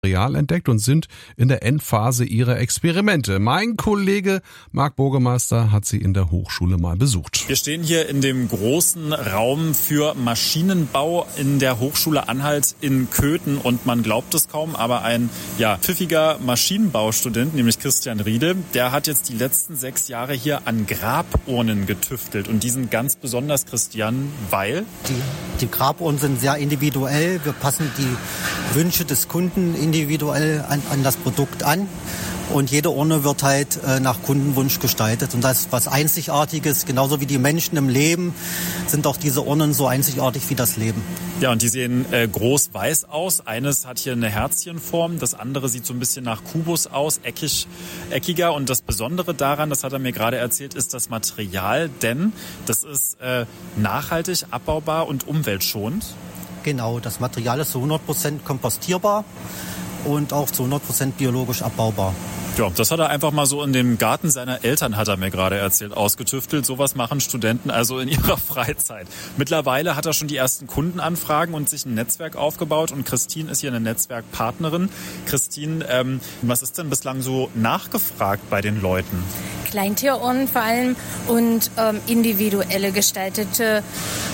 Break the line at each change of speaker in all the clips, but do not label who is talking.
Material entdeckt und sind in der Endphase ihrer Experimente. Mein Kollege Marc Burgemeister hat sie in der Hochschule mal besucht.
Wir stehen hier in dem großen Raum für Maschinenbau in der Hochschule Anhalt in Köthen und man glaubt es kaum, aber ein pfiffiger Maschinenbaustudent, nämlich Christian Riede, der hat jetzt die letzten 6 Jahre hier an Graburnen getüftelt und die sind ganz besonders, Christian, weil?
Die Graburnen sind sehr individuell. Wir passen die Wünsche des Kunden individuell an das Produkt an. Und jede Urne wird halt nach Kundenwunsch gestaltet. Und das ist was Einzigartiges. Genauso wie die Menschen im Leben sind auch diese Urnen so einzigartig wie das Leben.
Ja, und die sehen groß weiß aus. Eines hat hier eine Herzchenform, das andere sieht so ein bisschen nach Kubus aus, eckiger. Und das Besondere daran, das hat er mir gerade erzählt, ist das Material, denn das ist nachhaltig, abbaubar und umweltschonend.
Genau, das Material ist zu 100% kompostierbar und auch zu 100% biologisch abbaubar.
Ja, das hat er einfach mal so in dem Garten seiner Eltern, hat er mir gerade erzählt, ausgetüftelt. Sowas machen Studenten also in ihrer Freizeit. Mittlerweile hat er schon die ersten Kundenanfragen und sich ein Netzwerk aufgebaut. Und Christine ist hier eine Netzwerkpartnerin. Christine, was ist denn bislang so nachgefragt bei den Leuten?
Kleintierurnen vor allem und individuelle gestaltete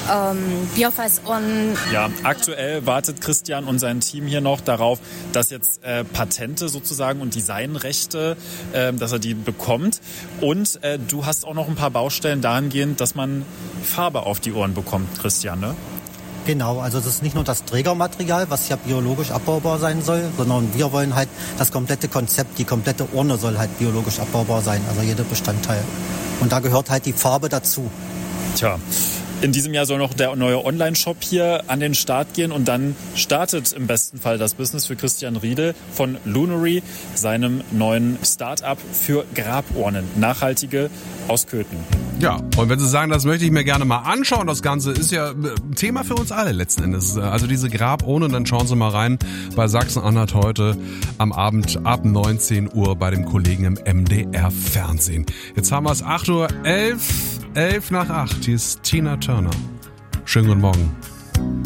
Biofasurnen.
Ja, aktuell wartet Christian und sein Team hier noch darauf, dass jetzt Patente sozusagen und Designrechte, dass er die bekommt. Und du hast auch noch ein paar Baustellen dahingehend, dass man Farbe auf die Uhren bekommt, Christian, ne?
Genau, also das ist nicht nur das Trägermaterial, was ja biologisch abbaubar sein soll, sondern wir wollen halt das komplette Konzept, die komplette Urne soll halt biologisch abbaubar sein, also jeder Bestandteil. Und da gehört halt die Farbe dazu.
Tja. In diesem Jahr soll noch der neue Online-Shop hier an den Start gehen und dann startet im besten Fall das Business für Christian Riede von Lunary, seinem neuen Start-up für Graburnen, nachhaltige aus Köthen.
Ja, und wenn Sie sagen, das möchte ich mir gerne mal anschauen, das Ganze ist ja ein Thema für uns alle letzten Endes. Also diese Graburnen, dann schauen Sie mal rein bei Sachsen-Anhalt heute am Abend ab 19 Uhr bei dem Kollegen im MDR Fernsehen. Jetzt haben wir es 8:11 Uhr, 11 nach 8. Hier ist Tina Turner. Schönen guten Morgen.